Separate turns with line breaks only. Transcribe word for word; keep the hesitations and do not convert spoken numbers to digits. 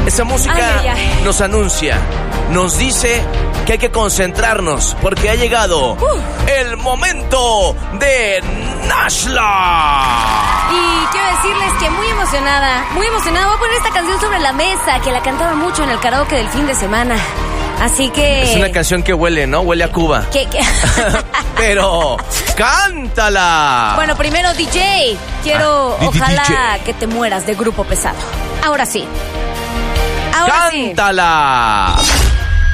Esa música
ay, ay, ay.
nos anuncia, nos dice que hay que concentrarnos porque ha llegado
uh.
el momento de Nashla.
Y quiero decirles que muy emocionada, muy emocionada. Voy a poner esta canción sobre la mesa, que la cantaba mucho en el karaoke del fin de semana. Así que...
Es una canción que huele, ¿no? Huele a Cuba.
¿Qué, qué?
Pero, ¡cántala!
Bueno, primero D J. Quiero,
Ah,
ojalá
D J.
que te mueras de Grupo Pesado. Ahora sí. Ahora sí.
¡Cántala!